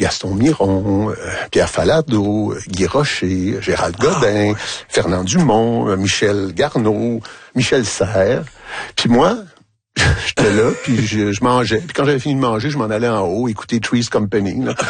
Gaston Miron, Pierre Falardeau, Guy Rocher, Gérald Godin, Fernand Dumont, Michel Garneau, Michel Serres. Puis moi, j'étais là, puis je mangeais. Puis quand j'avais fini de manger, je m'en allais en haut, écouter Three's Company. Là.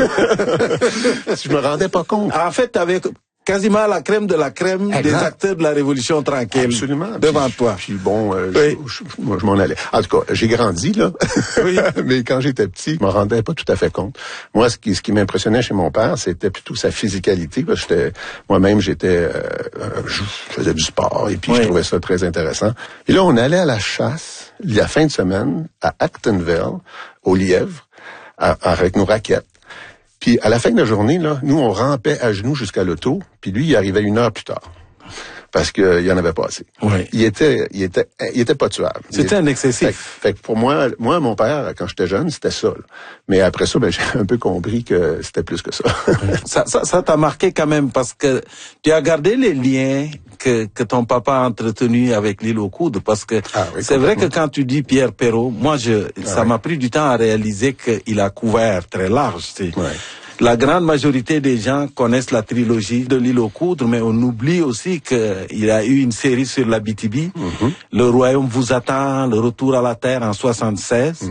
Je me rendais pas compte. En fait, t'avais quasiment la crème de la crème des acteurs de la Révolution tranquille. Absolument. Devant toi. Puis bon, moi, je m'en allais. En tout cas, j'ai grandi, là. Oui. Mais quand j'étais petit, je m'en rendais pas tout à fait compte. Moi, ce qui m'impressionnait chez mon père, c'était plutôt sa physicalité. Parce que moi-même, je faisais du sport et puis je trouvais ça très intéressant. Et là, on allait à la chasse, la fin de semaine, à Actonville, au lièvre, avec nos raquettes. Puis à la fin de la journée, là, nous, on rampait à genoux jusqu'à l'auto, puis lui, il arrivait 1 heure plus tard. Parce qu'il y en avait pas assez. Oui. Il était pas tuable. C'était un excessif. Fait que pour moi, mon père, quand j'étais jeune, c'était ça. Là. Mais après ça, j'ai un peu compris que c'était plus que ça. Ça t'a marqué quand même parce que tu as gardé les liens que ton papa a entretenus avec l'île aux Coudres parce que c'est vrai que quand tu dis Pierre Perrault, moi ça m'a pris du temps à réaliser qu'il a couvert très large. La grande majorité des gens connaissent la trilogie de l'île aux Coudres, mais on oublie aussi qu'il a eu une série sur l'Abitibi, Le Royaume vous attend, Le Retour à la Terre en 76,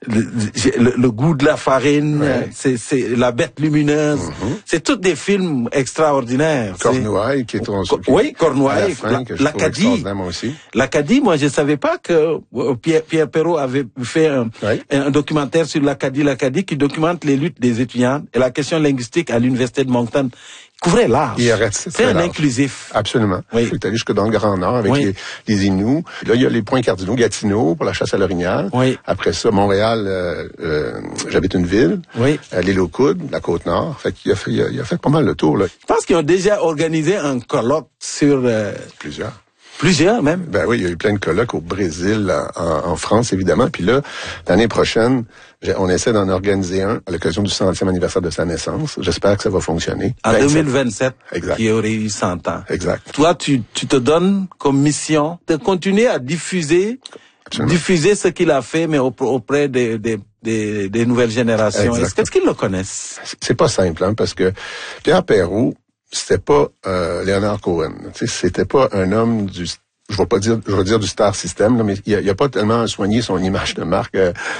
le Goût de la farine, c'est La Bête lumineuse, c'est tous des films extraordinaires. Cornouailles, qui est Cornouailles, l'Acadie. L'Acadie, moi je savais pas que Pierre Perrault avait fait un documentaire sur l'Acadie qui documente les luttes des étudiants et la question linguistique à l'université de Moncton. Il couvrait large. C'est un inclusif. Absolument. Je suis allé jusque dans le Grand Nord avec les Inuits. Là, il y a les points cardinaux, Gatineau pour la chasse à l'orignal. Après ça, Montréal, j'habite une ville. L'île aux Coudres, la Côte-Nord. Fait qu'il a fait pas mal le tour, là. Je pense qu'ils ont déjà organisé un colloque sur... Plusieurs même. Ben oui, il y a eu plein de colloques au Brésil, en France évidemment. Puis là, l'année prochaine, on essaie d'en organiser un à l'occasion du 100e anniversaire de sa naissance. J'espère que ça va fonctionner. En 2027, exact. Qui aurait eu 100 ans. Exact. Toi, tu te donnes comme mission de continuer à diffuser ce qu'il a fait, mais auprès des nouvelles générations. Est-ce qu'ils le connaissent? C'est pas simple, parce que Pierre Perrault, c'était pas Leonard Cohen. C'était pas un homme je vais dire du star system, là, mais il a pas tellement soigné son image de marque.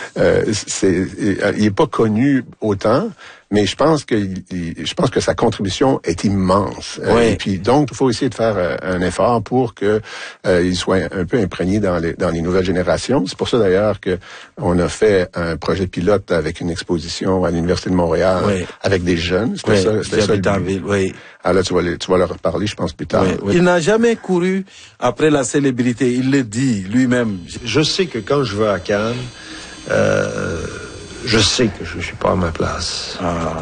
Il est pas connu autant, mais je pense que sa contribution est immense. Et puis donc il faut essayer de faire un effort pour que il soit un peu imprégné dans les nouvelles générations. C'est pour ça d'ailleurs que on a fait un projet pilote avec une exposition à l'Université de Montréal avec des jeunes. C'était ça le but. Ah là, tu vas leur parler, je pense, plus tard. Il n'a jamais couru après la célébrité. Il le dit lui-même. Je sais que quand je vais à Cannes, je sais que je suis pas à ma place.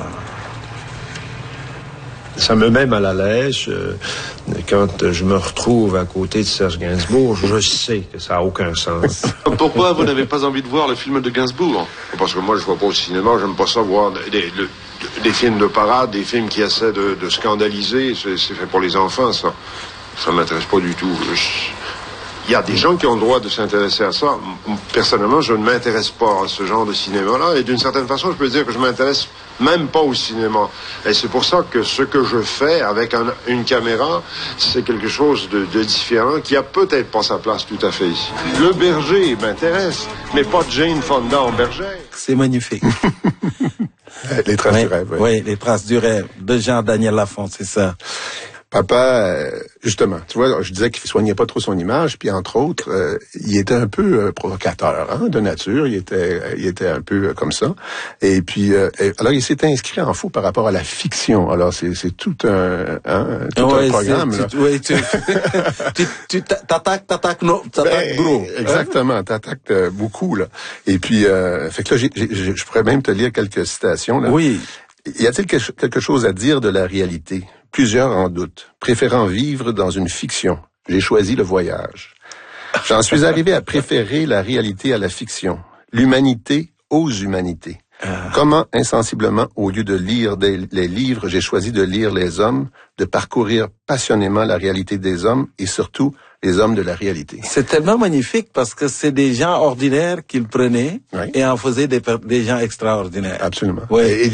Ça me met mal à l'aise quand je me retrouve à côté de Serge Gainsbourg. Je sais que ça a aucun sens. Pourquoi vous n'avez pas envie de voir le film de Gainsbourg? Parce que moi, je vois pas au cinéma, j'aime pas ça voir des films de parade, des films qui essaient de scandaliser. C'est fait pour les enfants, ça. Ça m'intéresse pas du tout. Il y a des gens qui ont le droit de s'intéresser à ça. Personnellement, je ne m'intéresse pas à ce genre de cinéma-là. Et d'une certaine façon, je peux dire que je m'intéresse même pas au cinéma. Et c'est pour ça que ce que je fais avec une caméra, c'est quelque chose de différent qui a peut-être pas sa place tout à fait ici. Le berger m'intéresse, mais pas Jane Fonda en bergère. C'est magnifique. Les traces du rêve. Oui, les traces du rêve de Jean-Daniel Lafont, c'est ça. Papa, justement, tu vois, je disais qu'il soignait pas trop son image, puis entre autres, il était un peu provocateur, de nature. Il était un peu comme ça. Et puis, alors il s'était inscrit en fou par rapport à la fiction. Alors c'est tout un programme. Tu t'attaques gros. Exactement, t'attaques beaucoup là. Et puis, fait que là, je pourrais même te lire quelques citations là. Oui. Y a-t-il quelque chose à dire de la réalité? Plusieurs en doutent, préférant vivre dans une fiction. J'ai choisi le voyage. J'en suis arrivé à préférer la réalité à la fiction, l'humanité aux humanités. Comment, insensiblement, au lieu de lire les livres, j'ai choisi de lire les hommes, de parcourir passionnément la réalité des hommes et surtout les hommes de la réalité. C'est tellement magnifique parce que c'est des gens ordinaires qu'il prenait et en faisait des gens extraordinaires. Absolument. Ouais.